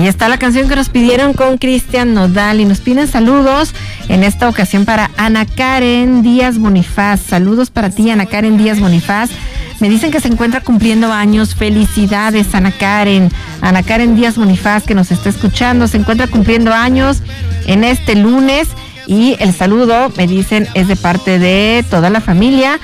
Ahí está la canción que nos pidieron con Cristian Nodal y nos piden saludos en esta ocasión para Ana Karen Díaz Bonifaz. Saludos para ti, Ana Karen Díaz Bonifaz. Me dicen que se encuentra cumpliendo años. Felicidades, Ana Karen. Ana Karen Díaz Bonifaz, que nos está escuchando, se encuentra cumpliendo años en este lunes. Y el saludo, me dicen, es de parte de toda la familia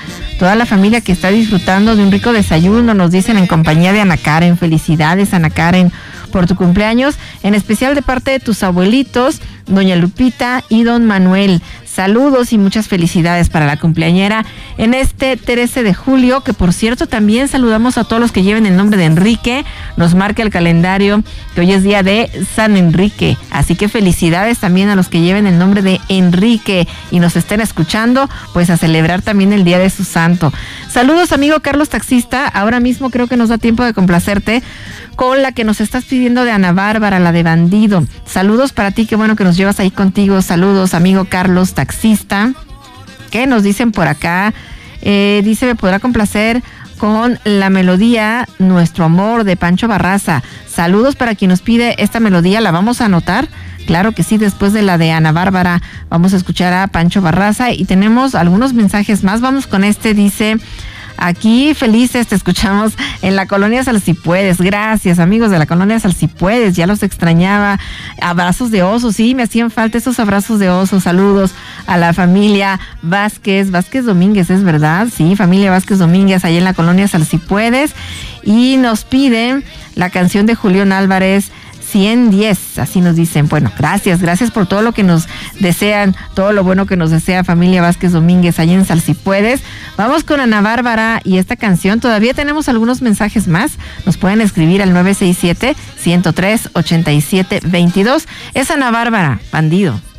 que está disfrutando de un rico desayuno, nos dicen, en compañía de Ana Karen. Felicidades, Ana Karen, por tu cumpleaños, en especial de parte de tus abuelitos, doña Lupita y don Manuel. Saludos y muchas felicidades para la cumpleañera en este 13 de julio, que por cierto también saludamos a todos los que lleven el nombre de Enrique. Nos marca el calendario que hoy es día de San Enrique, así que felicidades también a los que lleven el nombre de Enrique y nos estén escuchando, pues a celebrar también el día de su santo. Saludos, amigo Carlos Taxista. Ahora mismo creo que nos da tiempo de complacerte con la que nos estás pidiendo de Ana Bárbara, la de Bandido. Saludos para ti, qué bueno que nos llevas ahí contigo. Saludos, amigo Carlos Taxista. ¿Qué nos dicen por acá? Dice, me podrá complacer con la melodía Nuestro Amor de Pancho Barraza. Saludos para quien nos pide esta melodía, ¿la vamos a anotar? Claro que sí, después de la de Ana Bárbara vamos a escuchar a Pancho Barraza y tenemos algunos mensajes más. Vamos con este, dice... Aquí felices, te escuchamos en la colonia Salsipuedes. Gracias, amigos de la colonia Salsipuedes, ya los extrañaba. Abrazos de oso, sí, me hacían falta esos abrazos de oso. Saludos a la familia Vázquez Domínguez, ¿es verdad? Sí, familia Vázquez Domínguez, ahí en la colonia Salsipuedes. Y nos piden la canción de Julián Álvarez, 110, así nos dicen. Bueno, gracias por todo lo que nos desean, todo lo bueno que nos desea familia Vázquez Domínguez allá en Salsipuedes. Vamos con Ana Bárbara y esta canción. Todavía tenemos algunos mensajes más, nos pueden escribir al 967-103-8722. Es Ana Bárbara, Bandido.